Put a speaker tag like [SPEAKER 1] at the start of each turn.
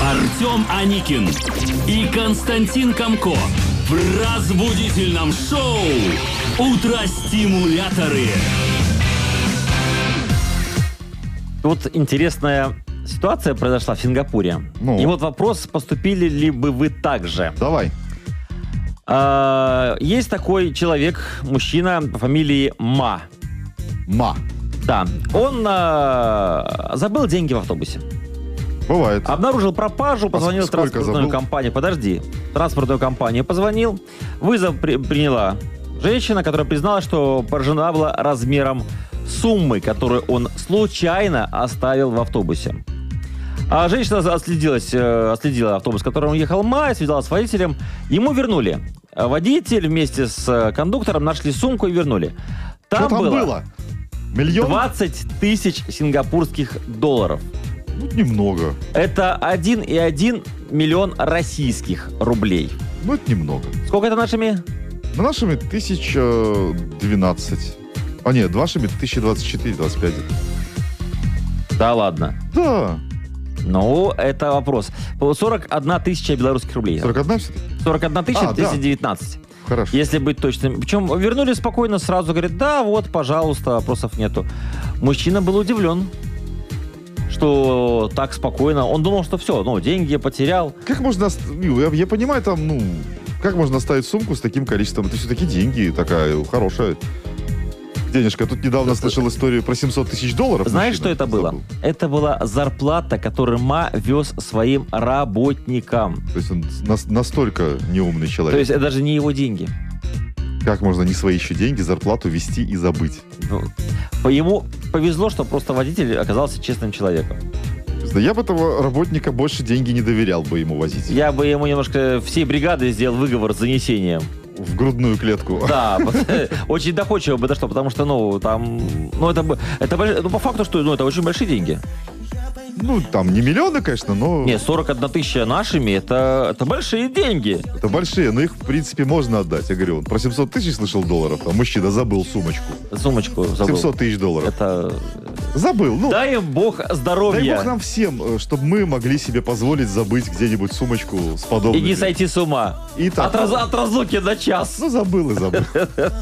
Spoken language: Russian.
[SPEAKER 1] Артем Аникин и Константин Камко в разбудительном шоу «Утро-стимуляторы».
[SPEAKER 2] Тут интересная ситуация произошла в Сингапуре.
[SPEAKER 3] Ну?
[SPEAKER 2] И вот вопрос, поступили ли бы вы так же?
[SPEAKER 3] Давай.
[SPEAKER 2] Есть такой человек, мужчина по фамилии Ма.
[SPEAKER 3] Ма.
[SPEAKER 2] Да. Он забыл деньги в автобусе.
[SPEAKER 3] Бывает.
[SPEAKER 2] Обнаружил пропажу, позвонил в
[SPEAKER 3] сколько
[SPEAKER 2] транспортную
[SPEAKER 3] забыл?
[SPEAKER 2] компанию. Подожди. Транспортную компанию позвонил. Вызов приняла женщина, которая призналась, что поражена была размером суммы, которую он случайно оставил в автобусе. А женщина отследила автобус, в котором ехал Ма, связалась с водителем. Ему вернули. Водитель вместе с кондуктором нашли сумку и вернули.
[SPEAKER 3] Что там было? Миллион?
[SPEAKER 2] 20 тысяч сингапурских долларов.
[SPEAKER 3] Ну, немного.
[SPEAKER 2] Это 1,1 миллион российских рублей.
[SPEAKER 3] Ну, это немного.
[SPEAKER 2] Сколько это нашими?
[SPEAKER 3] На нашими 1012. А нет, вашими 1024-25.
[SPEAKER 2] Да ладно.
[SPEAKER 3] Да.
[SPEAKER 2] Ну, это вопрос. 41 тысяча белорусских рублей.
[SPEAKER 3] 41 все-таки?
[SPEAKER 2] 41 тысяча
[SPEAKER 3] А,
[SPEAKER 2] 219.
[SPEAKER 3] Хорошо.
[SPEAKER 2] Если быть точным. Причем вернули спокойно, сразу говорят, да, вот, пожалуйста, вопросов нету. Мужчина был удивлен, что так спокойно. Он думал, что все, деньги я потерял.
[SPEAKER 3] Как можно... Я понимаю, там, как можно оставить сумку с таким количеством? Это все-таки деньги, такая хорошая денежка. Тут недавно слышал историю про 700 тысяч долларов.
[SPEAKER 2] Знаешь,
[SPEAKER 3] мужчина
[SPEAKER 2] что это было?
[SPEAKER 3] забыл.
[SPEAKER 2] Это была зарплата, которую Ма вез своим работникам.
[SPEAKER 3] То есть он настолько неумный человек.
[SPEAKER 2] То есть это даже не его деньги.
[SPEAKER 3] Как можно не свои еще деньги, зарплату вести и забыть?
[SPEAKER 2] Ему повезло, что просто водитель оказался честным человеком.
[SPEAKER 3] Да я бы этого работника больше деньги не доверял бы ему возить.
[SPEAKER 2] Я бы ему немножко всей бригады сделал выговор с занесением.
[SPEAKER 3] В грудную клетку.
[SPEAKER 2] Да, очень доходчиво бы дошло, потому что, по факту, что, это очень большие деньги.
[SPEAKER 3] Там не миллионы, конечно, но...
[SPEAKER 2] Не, 41 тысяча нашими, это большие деньги.
[SPEAKER 3] Это большие, но их, в принципе, можно отдать. Я говорю, он про 700 тысяч слышал долларов, а мужчина забыл сумочку.
[SPEAKER 2] Сумочку забыл.
[SPEAKER 3] 700 тысяч долларов.
[SPEAKER 2] Это...
[SPEAKER 3] Забыл.
[SPEAKER 2] Дай им Бог здоровья.
[SPEAKER 3] Дай Бог нам всем, чтобы мы могли себе позволить забыть где-нибудь сумочку с подобными.
[SPEAKER 2] И не сойти с ума.
[SPEAKER 3] И так.
[SPEAKER 2] От разлуки на час.
[SPEAKER 3] Забыл и забыл.